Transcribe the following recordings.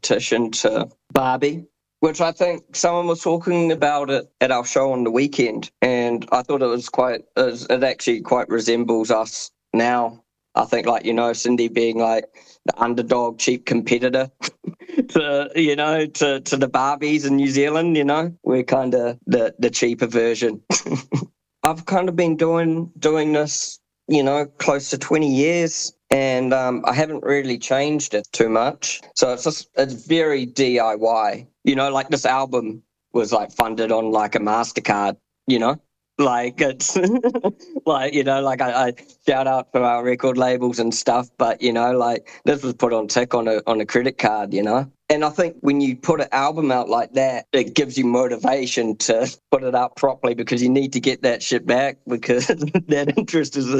competition to Barbie, which I think someone was talking about it at our show on the weekend, and I thought it actually quite resembles us now. I think, like, Cindy being like the underdog, cheap competitor to the Barbies in New Zealand. We're kind of the cheaper version. I've kind of been doing this, close to 20 years, and I haven't really changed it too much. So it's very DIY. Like this album was like funded on like a MasterCard, like it's like I shout out to our record labels and stuff, but like this was put on tick on a credit card, And I think when you put an album out like that, it gives you motivation to put it out properly, because you need to get that shit back, because that interest is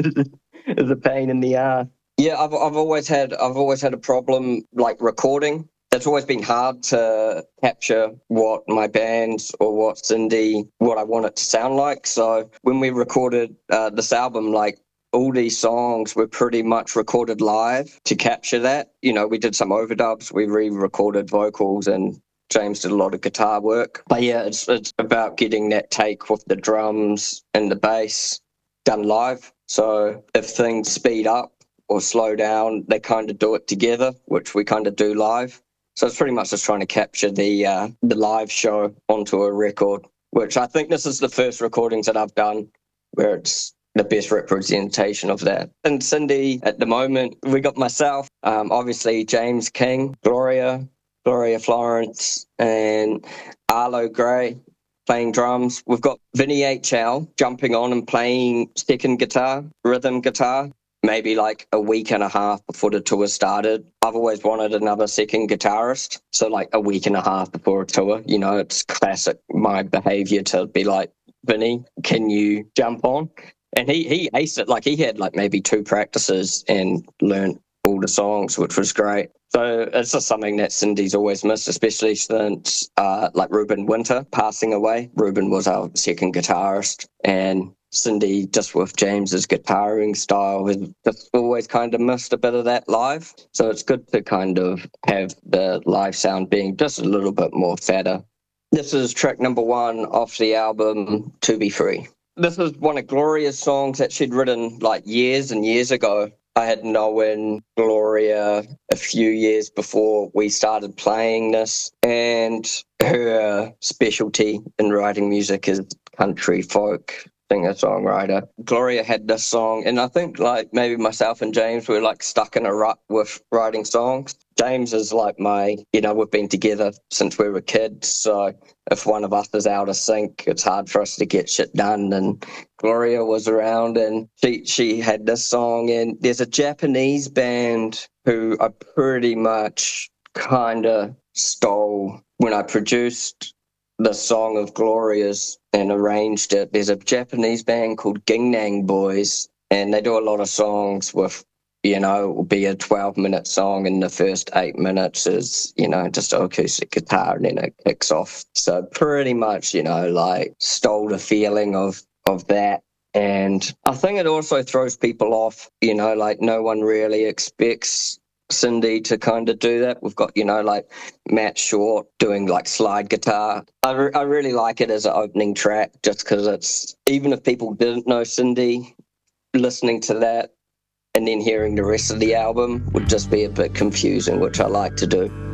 a pain in the ass. Yeah, I've always had a problem like recording. It's always been hard to capture what my band or what I want it to sound like. So when we recorded this album, like all these songs were pretty much recorded live to capture that. We did some overdubs, we re-recorded vocals, and James did a lot of guitar work. But yeah, it's about getting that take with the drums and the bass done live. So if things speed up or slow down, they kind of do it together, which we kind of do live. So it's pretty much just trying to capture the live show onto a record, which I think this is the first recordings that I've done where it's the best representation of that. And Cindy, at the moment, we got myself, obviously James King, Gloria Florence, and Arlo Gray playing drums. We've got Vinny HL jumping on and playing second guitar, rhythm guitar, maybe like a week and a half before the tour started. I've always wanted another second guitarist. So like a week and a half before a tour, it's classic my behavior to be like, Vinny, can you jump on? And he aced it. Like he had like maybe 2 practices and learned all the songs, which was great. So it's just something that Cindy's always missed, especially since like Ruben Winter passing away. Ruben was our second guitarist, and Cindy, just with James's guitaring style, has just always kind of missed a bit of that live. So it's good to kind of have the live sound being just a little bit more fatter. This is track number 1 off the album, To Be Free. This is one of Gloria's songs that she'd written like years and years ago. I had known Gloria a few years before we started playing this, and her specialty in writing music is country folk singer-songwriter. Gloria had this song, and I think like maybe myself and James were like stuck in a rut with writing songs. James is like we've been together since we were kids, so if one of us is out of sync, it's hard for us to get shit done. And Gloria was around, and she had this song, and there's a Japanese band who I pretty much kind of stole when I produced the song of Gloria's and arranged it. There's a Japanese band called Gingnang Boys, and they do a lot of songs with, it will be a 12-minute song, and the first 8 minutes is, just an acoustic guitar, and then it kicks off. So pretty much, like stole the feeling of that. And I think it also throws people off, like no one really expects Cindy to kind of do that. We've got, like Matt Short doing like slide guitar. I really like it as an opening track, just because it's, even if people didn't know Cindy, listening to that and then hearing the rest of the album would just be a bit confusing, which I like to do.